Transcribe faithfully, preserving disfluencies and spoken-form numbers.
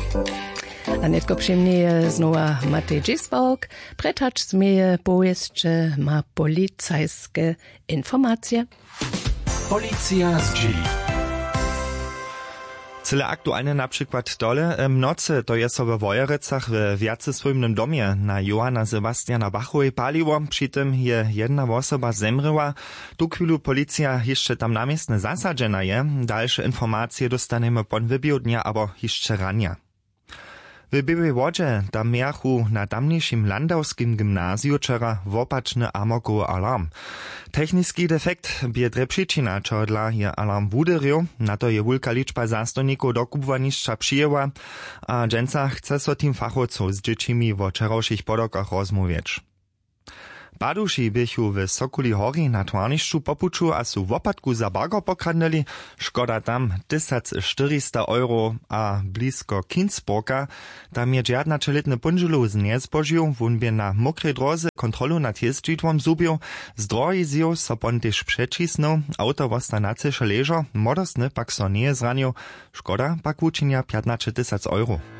A netko przyjemnie znowa Matej Dziswałk. Pretacz smieje powieście ma policajskie informacje. Policja z dzieli. Cyle aktualne na przykład dole w nocy to jest w Wojerecach w wiacysłymnym domie na Johanna Sebastiana Bachowej paliło, przy tym je jedna osoba zemryła. Tu chwilu policja jeszcze tam namiestne zasadzena je. Dalsze informacje dostanemy po wybiudnia, albo jeszcze rania. W Białej Wodzie tam miachu na tamniejszym landowskim gimnazju wczoraj wopaczny amokowy alarm. Techniczny defekt biedre przyczyna, čo dla je alarm wuderju, na to je wielka liczba zastojników do kubwaniszcza przyjęła, a dżęca chce so tym fachowców z dziećmi w wczorajszych podokach rozmówić. Baduši bychu w Sokoli Hori na Twarnišću popuču a su w opadku za bagor pokradnili, škoda tam tysiąc czterysta euro a blisko Kinsburga. Tam je dżadna czeletny punżelu z niezbožiu, wunbie na mokrej drodze kontrolu nad jeździdłom zubił, z drogi zjo so pon też przecisnął, auto wosta na cysze leżo, modostny pak so nie zranił, škoda pak učinia piętnaście tysięcy euro.